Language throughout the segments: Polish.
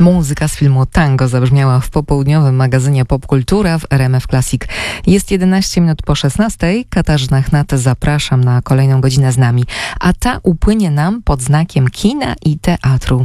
Muzyka z filmu Tango zabrzmiała w popołudniowym magazynie Popkultura w RMF Classic. Jest 11 minut po 16. Katarzyna Chnat, zapraszam na kolejną godzinę z nami. A ta upłynie nam pod znakiem kina i teatru.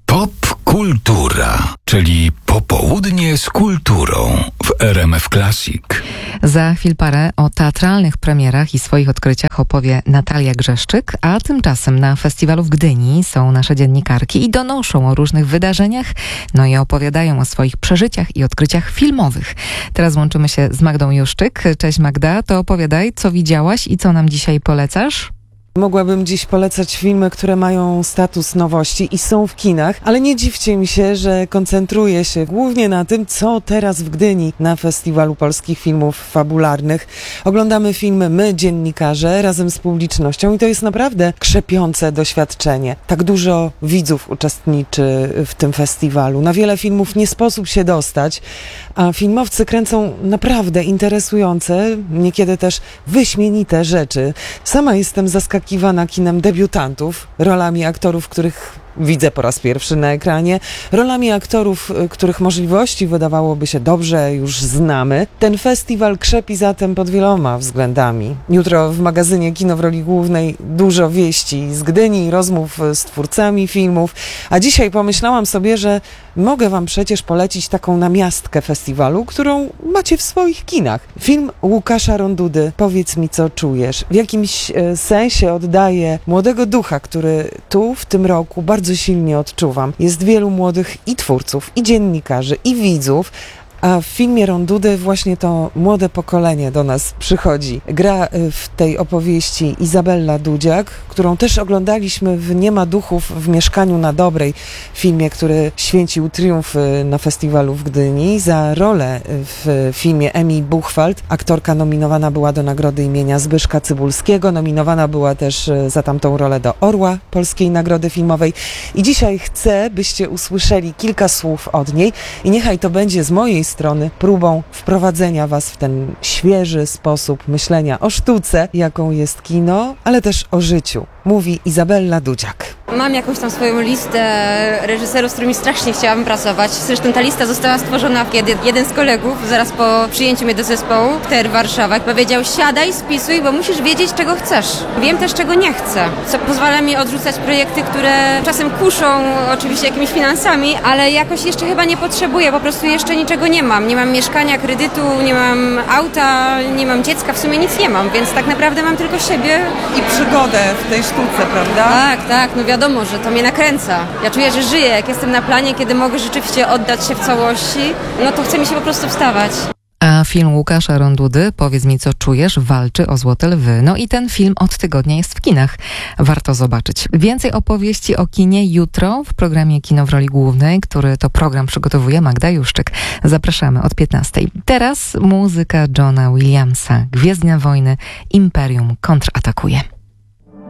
Popkultura, czyli popołudnie z kulturą w RMF Classic. Za chwil parę o teatralnych premierach i swoich odkryciach opowie Natalia Grzeszczyk, a tymczasem na festiwalu w Gdyni są nasze dziennikarki i donoszą o różnych wydarzeniach, no i opowiadają o swoich przeżyciach i odkryciach filmowych. Teraz łączymy się z Magdą Juszczyk. Cześć Magda, to opowiadaj, co widziałaś i co nam dzisiaj polecasz? Mogłabym dziś polecać filmy, które mają status nowości i są w kinach, ale nie dziwcie mi się, że koncentruję się głównie na tym, co teraz w Gdyni na Festiwalu Polskich Filmów Fabularnych. Oglądamy filmy my, dziennikarze, razem z publicznością i to jest naprawdę krzepiące doświadczenie. Tak dużo widzów uczestniczy w tym festiwalu. Na wiele filmów nie sposób się dostać, a filmowcy kręcą naprawdę interesujące, niekiedy też wyśmienite rzeczy. Sama jestem zaskakiwana kinem debiutantów, rolami aktorów, których widzę po raz pierwszy na ekranie, rolami aktorów, których możliwości wydawałoby się dobrze już znamy. Ten festiwal krzepi zatem pod wieloma względami. Jutro w magazynie Kino w roli głównej dużo wieści z Gdyni, rozmów z twórcami filmów, a dzisiaj pomyślałam sobie, że mogę wam przecież polecić taką namiastkę festiwalu, którą macie w swoich kinach. Film Łukasza Rondudy, Powiedz mi, co czujesz. W jakimś sensie oddaje młodego ducha, który tu w tym roku bardzo silnie odczuwam. Jest wielu młodych i twórców, i dziennikarzy, i widzów, a w filmie Rondudy właśnie to młode pokolenie do nas przychodzi. Gra w tej opowieści Izabella Dudziak, którą też oglądaliśmy w Nie ma duchów w Mieszkaniu na Dobrej, filmie, który święcił triumf na festiwalu w Gdyni. Za rolę w filmie Emi Buchwald aktorka nominowana była do nagrody imienia Zbyszka Cybulskiego, nominowana była też za tamtą rolę do Orła Polskiej Nagrody Filmowej. I dzisiaj chcę, byście usłyszeli kilka słów od niej i niechaj to będzie z mojej strony próbą wprowadzenia was w ten świeży sposób myślenia o sztuce, jaką jest kino, ale też o życiu. Mówi Izabella Dudziak. Mam jakąś tam swoją listę reżyserów, z którymi strasznie chciałabym pracować. Zresztą ta lista została stworzona, kiedy jeden z kolegów, zaraz po przyjęciu mnie do zespołu, TER Warszawa, powiedział: siadaj, spisuj, bo musisz wiedzieć, czego chcesz. Wiem też, czego nie chcę, co pozwala mi odrzucać projekty, które czasem kuszą oczywiście jakimiś finansami, ale jakoś jeszcze chyba nie potrzebuję, po prostu jeszcze niczego nie mam. Nie mam mieszkania, kredytu, nie mam auta, nie mam dziecka, w sumie nic nie mam, więc tak naprawdę mam tylko siebie. I przygodę w tej sztuce, prawda? Tak, no wiadomo, że to mnie nakręca. Ja czuję, że żyję, jak jestem na planie, kiedy mogę rzeczywiście oddać się w całości, no to chce mi się po prostu wstawać. A film Łukasza Rondudy, Powiedz mi, co czujesz, walczy o Złote Lwy. No i ten film od tygodnia jest w kinach. Warto zobaczyć. Więcej opowieści o kinie jutro w programie Kino w roli głównej, który to program przygotowuje Magda Juszczyk. Zapraszamy od 15. Teraz muzyka Johna Williamsa. Gwiezdne wojny, Imperium kontratakuje.